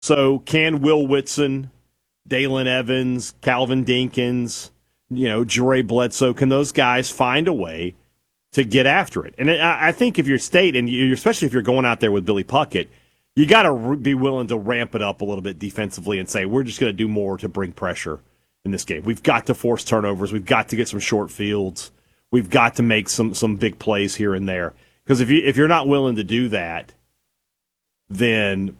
So can Will Whitson, Dalen Evans, Calvin Dinkins, Jure Bledsoe, can those guys find a way to get after it? And I think if you're State, and especially if you're going out there with Billy Puckett, you got to be willing to ramp it up a little bit defensively and say, we're just going to do more to bring pressure in this game. We've got to force turnovers. We've got to get some short fields. We've got to make some big plays here and there. Because if you're not willing to do that, then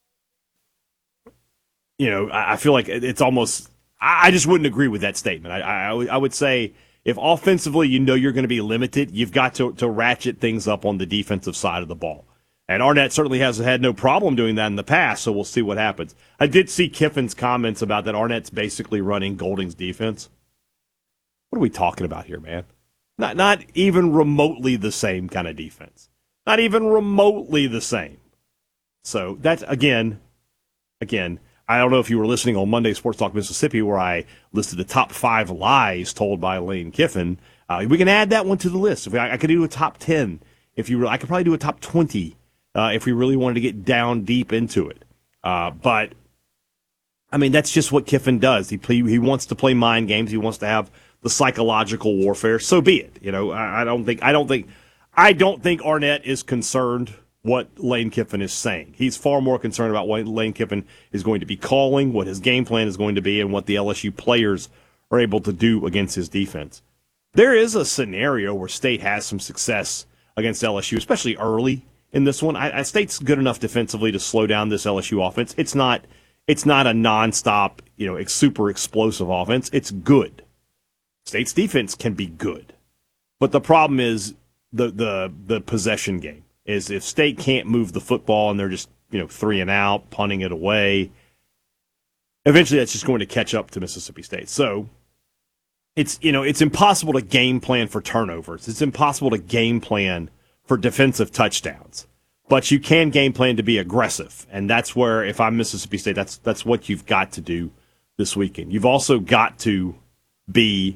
I feel like it's almost. I just wouldn't agree with that statement. I would say if offensively you're going to be limited, you've got to ratchet things up on the defensive side of the ball. And Arnett certainly has had no problem doing that in the past, so we'll see what happens. I did see Kiffin's comments about that Arnett's basically running Golding's defense. What are we talking about here, man? Not even remotely the same kind of defense. Not even remotely the same. So that's, again, I don't know if you were listening on Monday Sports Talk Mississippi where I listed the top 5 lies told by Lane Kiffin. We can add that one to the list. I could do a top 10. I could probably do a top 20 if we really wanted to get down deep into it. But, I mean, that's just what Kiffin does. He wants to play mind games. He wants to have the psychological warfare. So be it. I don't think Arnett is concerned what Lane Kiffin is saying. He's far more concerned about what Lane Kiffin is going to be calling, what his game plan is going to be, and what the LSU players are able to do against his defense. There is a scenario where State has some success against LSU, especially early in this one. State's good enough defensively to slow down this LSU offense. It's not a nonstop, super explosive offense. It's good. State's defense can be good. But the problem is the possession game. Is if State can't move the football and they're just 3 and out, punting it away, eventually that's just going to catch up to Mississippi State. So it's impossible to game plan for turnovers. It's impossible to game plan for defensive touchdowns. But you can game plan to be aggressive, and that's where, if I'm Mississippi State, that's what you've got to do this weekend. You've also got to be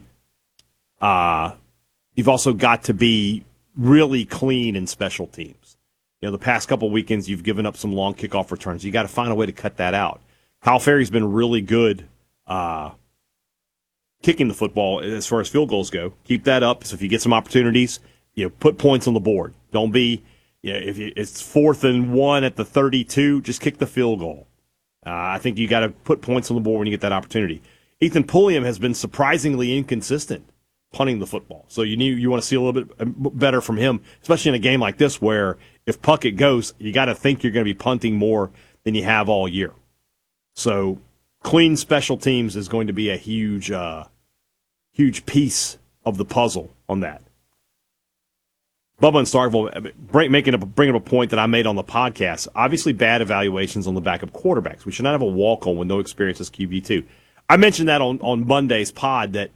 really clean in special teams. The past couple weekends you've given up some long kickoff returns. You got to find a way to cut that out. Kyle Ferry's been really good kicking the football as far as field goals go. Keep that up. So if you get some opportunities, put points on the board. Don't be, if it's 4th and 1 at the 32, just kick the field goal. I think you got to put points on the board when you get that opportunity. Ethan Pulliam has been surprisingly inconsistent punting the football. So you want to see a little bit better from him, especially in a game like this where if Puckett goes, you got to think you're going to be punting more than you have all year. So clean special teams is going to be a huge piece of the puzzle on that. Bubba and Starkville bringing up a point that I made on the podcast. Obviously, bad evaluations on the backup quarterbacks. We should not have a walk-on with no experience as QB2. I mentioned that on Monday's pod that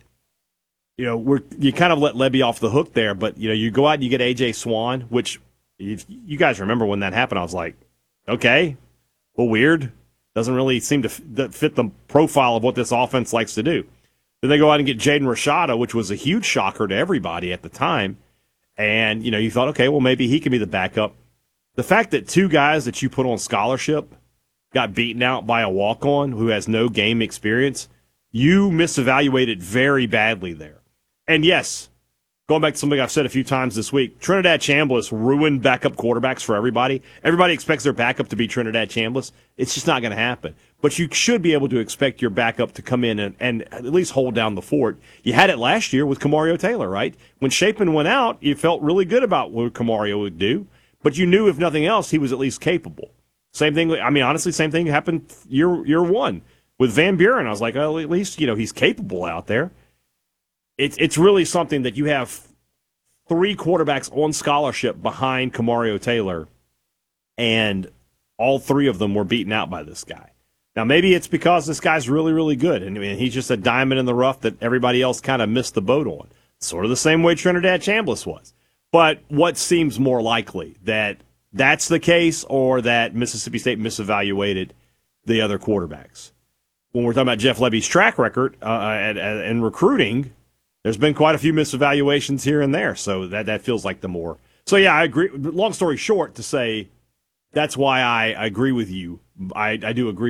you kind of let Lebby off the hook there, but you go out and you get A.J. Swan, which if you guys remember when that happened, I was like, okay, well, weird. Doesn't really seem to fit the profile of what this offense likes to do. Then they go out and get Jaden Rashada, which was a huge shocker to everybody at the time. And, you thought, okay, well, maybe he can be the backup. The fact that 2 guys that you put on scholarship got beaten out by a walk-on who has no game experience, you misevaluated very badly there. And yes, going back to something I've said a few times this week, Trinidad Chambliss ruined backup quarterbacks for everybody. Everybody expects their backup to be Trinidad Chambliss. It's just not going to happen. But you should be able to expect your backup to come in and at least hold down the fort. You had it last year with Kamario Taylor, right? When Shapen went out, you felt really good about what Kamario would do, but you knew if nothing else, he was at least capable. Same thing, honestly, same thing happened year one with Van Buren. I was like, well, at least, he's capable out there. It's really something that you have 3 quarterbacks on scholarship behind Kamario Taylor, and all 3 of them were beaten out by this guy. Now, maybe it's because this guy's really, really good, and he's just a diamond in the rough that everybody else kind of missed the boat on. Sort of the same way Trinidad Chambliss was. But what seems more likely, that that's the case or that Mississippi State misevaluated the other quarterbacks? When we're talking about Jeff Lebby's track record in recruiting, there's been quite a few misevaluations here and there, so that feels like the more. So, yeah, I agree. Long story short, to say that's why I agree with you. I do agree